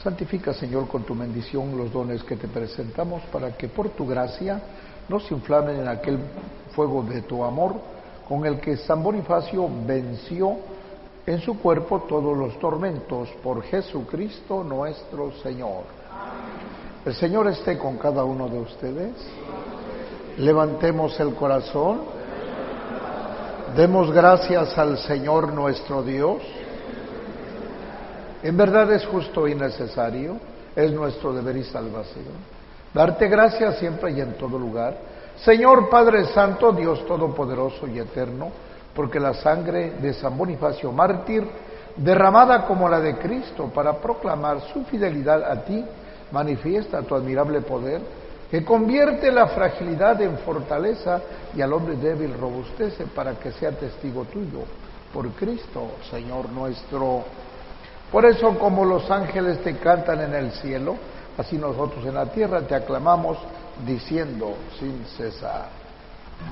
Santifica, Señor, con tu bendición los dones que te presentamos para que por tu gracia nos inflamen en aquel fuego de tu amor con el que San Bonifacio venció en su cuerpo todos los tormentos, por Jesucristo nuestro Señor. El Señor esté con cada uno de ustedes. Levantemos el corazón. Demos gracias al Señor nuestro Dios. En verdad es justo y necesario, es nuestro deber y salvación, darte gracias siempre y en todo lugar, Señor Padre Santo, Dios Todopoderoso y Eterno, porque la sangre de San Bonifacio mártir, derramada como la de Cristo para proclamar su fidelidad a ti, manifiesta tu admirable poder, que convierte la fragilidad en fortaleza y al hombre débil robustece para que sea testigo tuyo, por Cristo, Señor nuestro. Por eso, como los ángeles te cantan en el cielo, así nosotros en la tierra te aclamamos diciendo sin cesar.